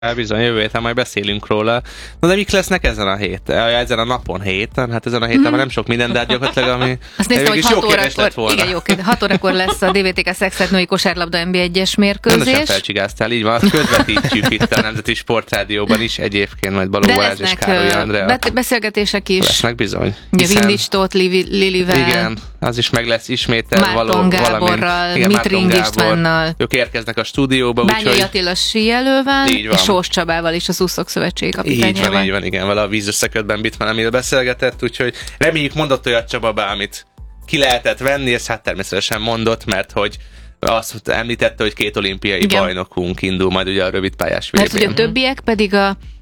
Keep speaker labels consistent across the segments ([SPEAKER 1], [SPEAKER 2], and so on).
[SPEAKER 1] Bizony, jövő héten majd beszélünk róla. Na de mik lesznek ezen a napon héten? Hát ezen a héten már nem sok minden, de hát gyakorlatilag ami...
[SPEAKER 2] Azt néztem, hogy 6 órakor, igen, jó, 6 órakor lesz a DVTK Szexet női kosárlabda NB1-es mérközés.
[SPEAKER 1] Rendesen felcsigáztál, így van, azt közvetítjük itt a Nemzeti Sportrádióban is egyébként, majd Balogh Balázs és Károly Andrea.
[SPEAKER 2] Beszélgetések is.
[SPEAKER 1] Lesznek bizony.
[SPEAKER 2] Ugye Vindics Tóth Lilivel.
[SPEAKER 1] Igen, az is meg lesz ismétel
[SPEAKER 2] Márton Gáborral, Mitring Istvánnal.
[SPEAKER 1] Ők érkeznek a stúdióba,
[SPEAKER 2] Bányai Attila síelővel, és Sós Csabával is, az úszók szövetségi kapitányával.
[SPEAKER 1] Így van, igen, vele a vízösszeködben Bitman Emil beszélgetett, úgyhogy reméljük mondott olyat Csaba, amit ki lehetett venni, és hát természetesen mondott, mert hogy azt említette, hogy 2 olimpiai bajnokunk indul majd ugye a rövidpályás VB-n.
[SPEAKER 2] Mert ugye a többiek pedig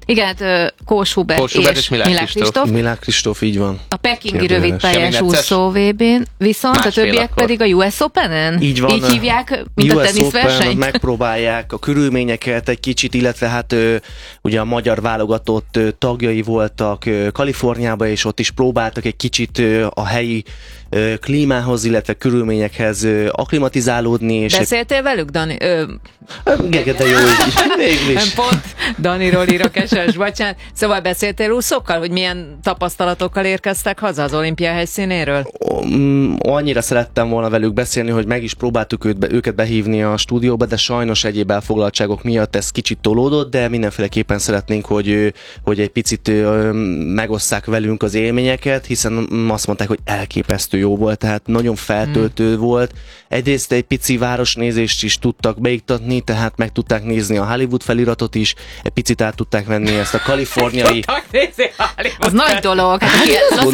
[SPEAKER 2] Kós Hubert és Milák Kristóf.
[SPEAKER 3] Milák Kristóf, így van.
[SPEAKER 2] A pekingi rövidpályás úszó VB-n, viszont a többiek pedig a US Open-en?
[SPEAKER 3] Így van.
[SPEAKER 2] Így hívják, mint
[SPEAKER 3] US
[SPEAKER 2] a teniszversenyt?
[SPEAKER 3] Megpróbálják a körülményeket egy kicsit, illetve hát ugye a magyar válogatott tagjai voltak Kaliforniába, és ott is próbáltak egy kicsit a helyi klímához, illetve körülményekhez akklimatizálódni. És
[SPEAKER 4] beszéltél velük, Dani?
[SPEAKER 3] De jó, végül is.
[SPEAKER 4] Pont Daniról írok eses, bocsánat. Szóval beszéltél úszókkal, hogy milyen tapasztalatokkal érkeztek haza az olimpia helyszínéről?
[SPEAKER 3] Annyira szerettem volna velük beszélni, hogy meg is próbáltuk őket behívni a stúdióba, de sajnos egyéb elfoglaltságok miatt ez kicsit tolódott, de mindenféleképpen szeretnénk, hogy egy picit megosszák velünk az élményeket, hiszen azt mondták, hogy elképesztő jó volt, tehát nagyon feltöltő volt. Egyrészt egy pici városnézést is tudtak beiktatni, tehát meg tudták nézni a Hollywood feliratot is, egy picit át tudták venni ezt a kaliforniai...
[SPEAKER 2] Az nagy dolog. Los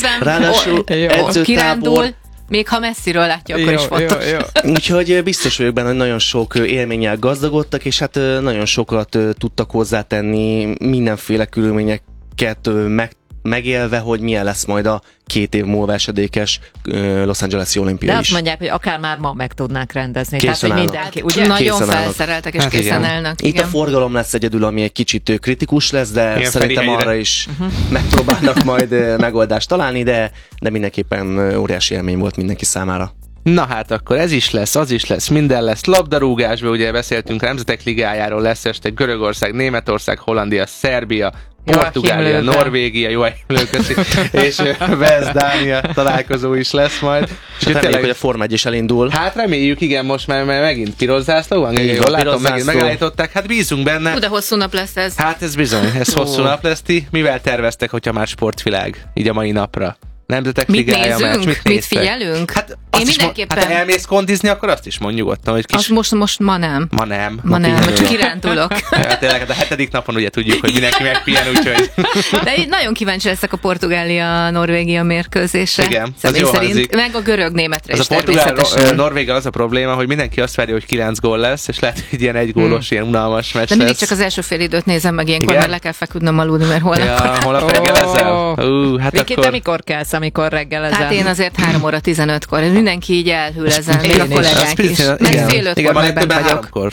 [SPEAKER 2] Angelesben kirándul, még ha messziről látja, akkor is fontos.
[SPEAKER 3] Úgyhogy biztos vagyok benne, hogy nagyon sok élménnyel gazdagodtak, és hát nagyon sokat tudtak hozzátenni, mindenféle körülményeket megélve, hogy milyen lesz majd a 2 év múlva esedékes Los Angeles-i olimpia is.
[SPEAKER 4] De azt mondják, hogy akár már ma meg tudnák rendezni.
[SPEAKER 3] Készen
[SPEAKER 4] tehát, hogy mindenki, ugye?
[SPEAKER 2] Nagyon felszereltek és készen állnak.
[SPEAKER 3] Itt a forgalom lesz egyedül, ami egy kicsit kritikus lesz, de igen, szerintem arra is megpróbálnak majd megoldást találni, de mindenképpen óriási élmény volt mindenki számára.
[SPEAKER 1] Na hát akkor ez is lesz, az is lesz, minden lesz. Labdarúgásban ugye beszéltünk a Nemzetek Ligájáról, lesz este Görögország, Németország, Hollandia, Szerbia, Portugália, Norvégia, jó köszi, és Wales, Dánia találkozó is lesz majd.
[SPEAKER 3] És reméljük, hogy a Forma 1 is elindul.
[SPEAKER 1] Hát reméljük, igen, most már megint piros zászló van, jól látom, megint megállították, hát bízunk benne.
[SPEAKER 2] De hosszú nap lesz ez.
[SPEAKER 1] Hát ez bizony, ez hosszú nap lesz. Ti mivel terveztek, hogyha már sportvilág, így a mai napra? Nemzetek Ligája meccs,
[SPEAKER 2] mit figyelünk?
[SPEAKER 1] Hát
[SPEAKER 2] én mindenképpen...
[SPEAKER 1] Hát elmész kondizni, akkor azt is mondjuk nyugodtan, hogy kis...
[SPEAKER 2] Most ma nem.
[SPEAKER 1] Ma nem.
[SPEAKER 2] Csak kirándulok.
[SPEAKER 1] Ja, tényleg, hát a 7. napon ugye tudjuk, hogy mindenki megpihen, úgyhogy...
[SPEAKER 2] De nagyon kíváncsi leszek a Portugália-Norvégia mérkőzésre.
[SPEAKER 1] Igen,
[SPEAKER 2] az jó szerint, meg a görög-németre is
[SPEAKER 1] természetesen. Norvégia az a probléma, hogy mindenki azt várja, hogy 9 gól lesz, és lehet, hogy ilyen 1 gólos, ilyen unalmas meccs lesz.
[SPEAKER 2] De mindig csak az első fél időt nézem meg ilyenkor, mert le kell feküdnöm aludni, mert
[SPEAKER 1] holnap reggelezel. Hát
[SPEAKER 4] te mikor kelsz, amikor reggelezel?
[SPEAKER 2] Hát én azért 3 óra 15-kor. Mindenki így elhűl ezen, még a kollégák is. Meg fél 5-kor már bent vagyok.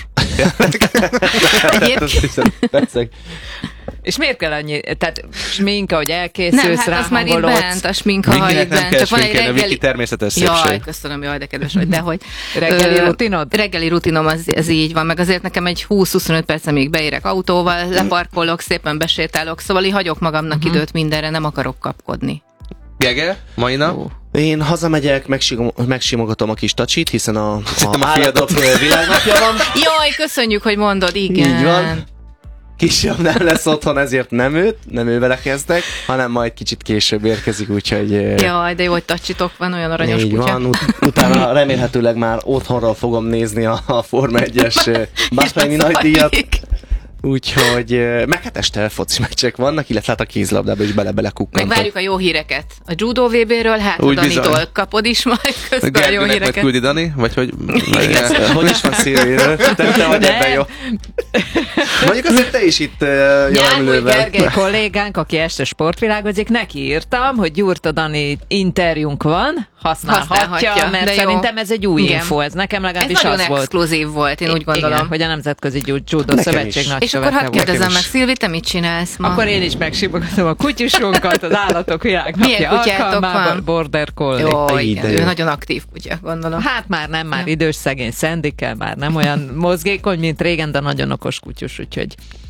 [SPEAKER 1] Egyébként.
[SPEAKER 4] És miért kell annyi? Tehát sminka, hogy elkészülsz,
[SPEAKER 2] nem, hát az már itt bent, a sminka, ha itt bent.
[SPEAKER 1] Csak van egy reggeli természetes szépség.
[SPEAKER 2] Jaj, köszönöm, jaj, de kedves vagy, de hogy.
[SPEAKER 4] Reggeli rutinod?
[SPEAKER 2] Reggeli rutinom, ez így van, meg azért nekem egy 20-25 perc, amíg beérek autóval, leparkolok, szépen besétálok, szóval így hagyok magamnak időt mindenre, nem akarok kapkodni.
[SPEAKER 1] Gege, mai nap?
[SPEAKER 3] Én hazamegyek, megsimogatom a kis tacsit, hiszen a állatok világnapja van.
[SPEAKER 2] Jaj, köszönjük, hogy mondod, igen.
[SPEAKER 3] Így van. Kisebb nem lesz otthon, ezért nem ővele kezdek, hanem majd kicsit később érkezik, úgyhogy...
[SPEAKER 2] Jaj, de jó, hogy tacsitok van, olyan aranyos
[SPEAKER 3] így
[SPEAKER 2] kutya.
[SPEAKER 3] Van, utána remélhetőleg már otthonról fogom nézni a Forma 1-es Bahreini nagydíjat. Úgyhogy meg hát este foci meccsek vannak, illetve hát a kézlabdába is bele-kukkantok.
[SPEAKER 2] Meg várjuk a jó híreket. A judo VB-ről, hát a Danitól kapod is majd közben a jó híreket.
[SPEAKER 1] Majd küldi Dani? Vagy hogy...
[SPEAKER 3] Hogy is van Szilvéről? Te vagy ebben jó. Mondjuk azért te is itt jó emlővel.
[SPEAKER 4] Gergely kollégánk, aki este sportvilágozik, neki írtam, hogy Gyurta Dani interjúnk van, használhatja, mert szerintem ez egy új info, ez nekem legalábbis az volt.
[SPEAKER 2] Ez nagyon exkluzív volt, én úgy gondolom.
[SPEAKER 4] Igen, hogy a Nemzetközi Judo Szövetség nagy.
[SPEAKER 2] És akkor hadd kérdezzem meg, Szilvi, te mit csinálsz ma?
[SPEAKER 4] Akkor én is megsimogatom a kutyusunkat, az állatok világnapja alkalmával, Border Collie.
[SPEAKER 2] Jó, igen, ő nagyon aktív kutya, gondolom.
[SPEAKER 4] Hát már nem, már idős szegény Szendike, már nem olyan mozgékony, mint régen, de nagyon okos kutyus, úgyhogy